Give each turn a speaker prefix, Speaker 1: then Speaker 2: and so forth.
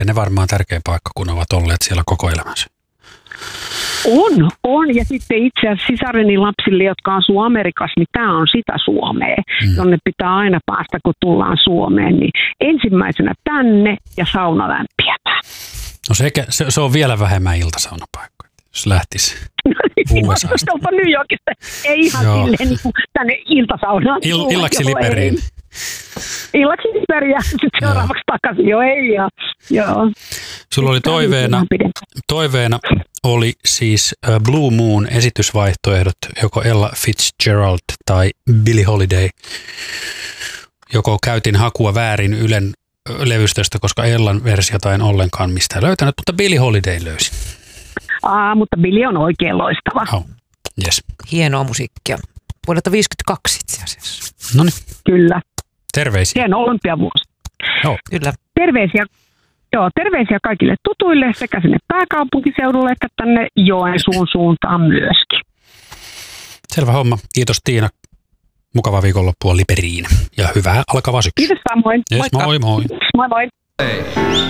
Speaker 1: Ja ne varmaan tärkeä paikka, kun ovat olleet siellä koko elämänsä.
Speaker 2: On. Ja sitten itse asiassa sisareni lapsille, jotka asuu Amerikassa, niin tämä on sitä Suomea, jonne pitää aina päästä, kun tullaan Suomeen. Niin ensimmäisenä tänne ja sauna lämpiämään.
Speaker 1: No se on vielä vähemmän iltasaunapaikkoja, jos lähtisi USAsta.
Speaker 2: Onpa New Yorkista. Ei ihan silleen niin kuin tänne iltasaunaan.
Speaker 1: Illaksi Liperiin.
Speaker 2: Illaksi Liperiin ja sitten seuraavaksi takaisin. Joo.
Speaker 1: Sulla oli toiveena oli siis Blue Moon esitysvaihtoehdot, joko Ella Fitzgerald tai Billie Holiday. Joko käytin hakua väärin Ylen levystöstä, koska Ellan versiota en ollenkaan mistään löytänyt, mutta Billie Holiday löysin.
Speaker 2: Mutta Billie on oikein loistava.
Speaker 1: Oh, yes.
Speaker 3: Hienoa musiikkia. Vuodelta 1952 itse asiassa.
Speaker 1: Noniin.
Speaker 2: Kyllä.
Speaker 1: Terveisiä.
Speaker 2: Hieno olympiavuosi.
Speaker 1: Joo.
Speaker 3: Kyllä.
Speaker 2: Terveisiä kaikille tutuille sekä sinne pääkaupunkiseudulle että tänne Joensuun suuntaan myöskin.
Speaker 1: Selvä homma. Kiitos Tiina. Mukavaa viikonloppua Liperiin ja hyvää alkavaa syksyä.
Speaker 2: Kiitos samoin.
Speaker 1: Yes, moi moi.
Speaker 2: Moi moi.